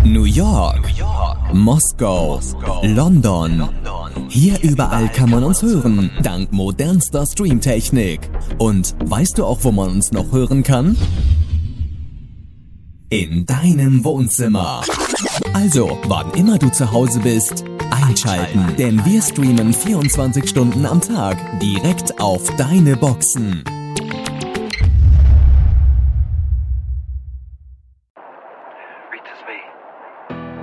New York, Moskau, London. Hier überall kann man uns hören, dank modernster Streamtechnik. Und weißt du auch, wo man uns noch hören kann? In deinem Wohnzimmer. Also, wann immer du zu Hause bist, einschalten, denn wir streamen 24 Stunden am Tag direkt auf deine Boxen.